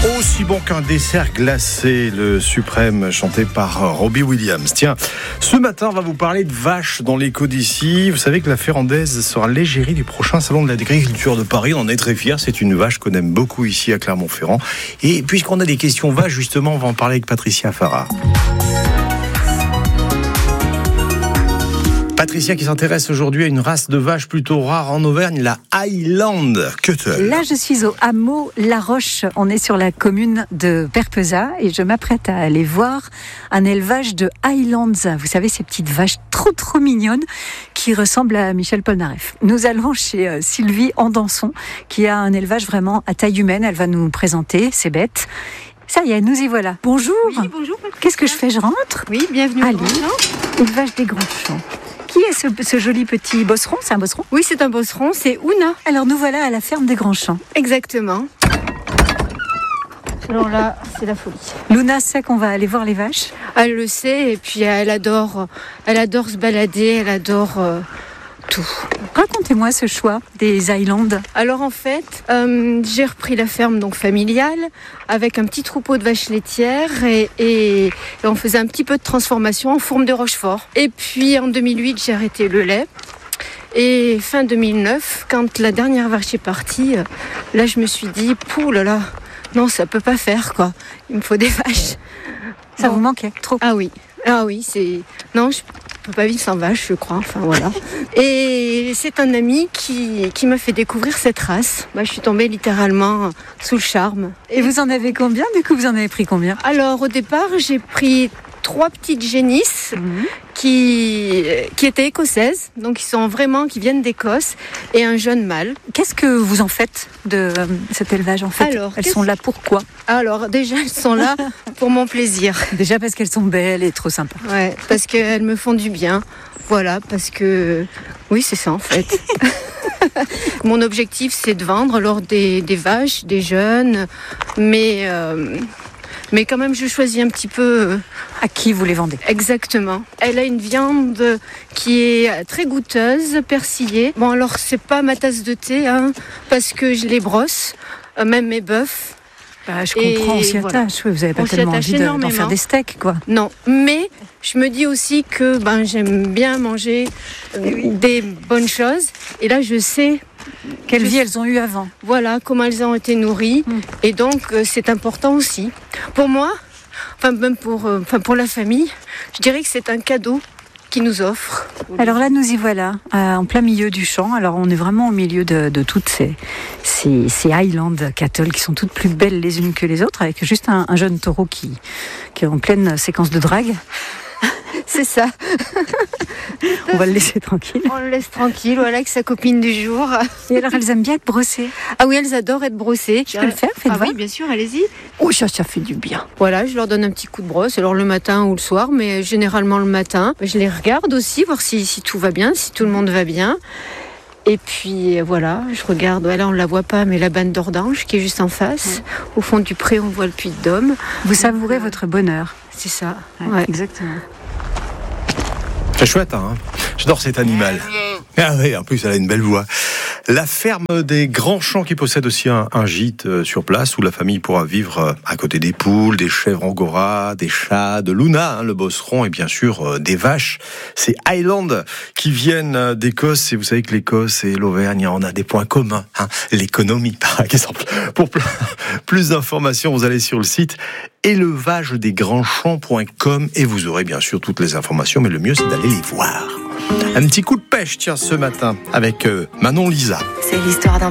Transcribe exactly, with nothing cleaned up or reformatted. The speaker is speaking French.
Aussi bon qu'un dessert glacé, le suprême chanté par Robbie Williams. Tiens, ce matin, on va vous parler de vaches dans l'écho d'ici. Vous savez que la Férandaise sera l'égérie du prochain salon de l'agriculture de Paris. On en est très fiers. C'est une vache qu'on aime beaucoup ici à Clermont-Ferrand. Et puisqu'on a des questions vaches, justement, on va en parler avec Patricia Farah. Patricia qui s'intéresse aujourd'hui à une race de vaches plutôt rare en Auvergne, la Highland Cattle. Là, je suis au hameau La Roche. On est sur la commune de Perpezat et je m'apprête à aller voir un élevage de Highlands. Vous savez, ces petites vaches trop trop mignonnes qui ressemblent à Michel Polnareff. Nous allons chez euh, Sylvie Andanson qui a un élevage vraiment à taille humaine. Elle va nous présenter ses bêtes. Ça y est, nous y voilà. Bonjour. Oui, bonjour. Qu'est-ce que je fais? Je rentre? Oui, bienvenue. Allez, élevage des grands champs. Qui est ce, ce joli petit bosseron? C'est un bosseron? Oui, c'est un bosseron, c'est Ouna. Alors nous voilà à la ferme des Grands Champs. Exactement. Alors là, c'est la folie. Luna sait qu'on va aller voir les vaches. Elle le sait et puis elle adore, elle adore se balader, elle adore euh, tout. Racontez-moi ce choix des Highlands. Alors en fait, euh, j'ai repris la ferme donc familiale avec un petit troupeau de vaches laitières et, et, et on faisait un petit peu de transformation en fourme de Rochefort. Et puis en deux mille huit, j'ai arrêté le lait. Et fin deux mille neuf, quand la dernière vache est partie, là je me suis dit, pouh là là, non ça peut pas faire quoi. Il me faut des vaches. Ça bon. vous manquait trop? Ah oui, ah oui, c'est non je Je ne peux pas vivre sans vache, je crois. Enfin voilà. Et c'est un ami qui, qui m'a fait découvrir cette race. Bah, je suis tombée littéralement sous le charme. Et vous en avez combien? Du coup, vous en avez pris combien? Alors au départ, j'ai pris trois petites génisses mmh. qui, qui étaient écossaises, donc qui sont vraiment qui viennent d'Écosse, et un jeune mâle. Qu'est-ce que vous en faites de euh, cet élevage en fait? Alors, elles sont là pourquoi? Alors déjà, elles sont là pour mon plaisir. Déjà parce qu'elles sont belles et trop sympas. Ouais, parce qu'elles me font du bien. Voilà, parce que oui, c'est ça en fait. Mon objectif, c'est de vendre alors des, des vaches, des jeunes, mais euh, mais quand même, je choisis un petit peu. À qui vous les vendez? Exactement. Elle a une viande qui est très goûteuse, persillée. Bon, alors c'est pas ma tasse de thé, hein, parce que je les brosse, même mes bœufs. Bah, je comprends, on s'y voilà. attache. Oui, vous n'avez pas On tellement envie de, d'en faire des steaks, quoi. Non, mais je me dis aussi que ben, j'aime bien manger oui. des bonnes choses. Et là, je sais quelle je... vie elles ont eu avant. Voilà, comment elles ont été nourries. Mm. Et donc, euh, c'est important aussi. Pour moi, enfin même pour, euh, enfin, pour la famille, je dirais que c'est un cadeau qui nous offre. Alors là, nous y voilà, euh, en plein milieu du champ. Alors on est vraiment au milieu de, de toutes ces, ces, ces Highland Cattle qui sont toutes plus belles les unes que les autres, avec juste un, un jeune taureau qui, qui est en pleine séquence de drague. C'est ça. On va le laisser tranquille. On le laisse tranquille, voilà, avec sa copine du jour. Et alors, elles aiment bien être brossées? Ah oui, elles adorent être brossées. Je peux le faire? Faites ah voir. Oui, bien sûr, allez-y. Oh, ça, ça fait du bien. Voilà, je leur donne un petit coup de brosse, alors le matin ou le soir, mais généralement le matin. Je les regarde aussi, voir si, si tout va bien, si tout le monde va bien. Et puis voilà, je regarde, là on ne la voit pas, mais la bande d'Ordange qui est juste en face. Ouais. Au fond du pré, on voit le puits de Dôme. Vous savourez euh, votre bonheur. C'est ça. Ouais, ouais. Exactement. C'est chouette, hein. J'adore cet animal. Ah oui, en plus, elle a une belle voix. La ferme des Grands Champs qui possède aussi un, un gîte sur place où la famille pourra vivre à côté des poules, des chèvres angora, des chats, de Luna, hein, le bosseron et bien sûr des vaches. C'est Highland qui viennent d'Écosse et vous savez que l'Écosse et l'Auvergne, on a des points communs. Hein. L'économie, par exemple. Pour plus d'informations, vous allez sur le site élevage des grands champs point com et vous aurez bien sûr toutes les informations, mais le mieux c'est d'aller les voir. Un petit coup de pêche, tiens, ce matin, avec euh, Manon Lisa. C'est l'histoire d'un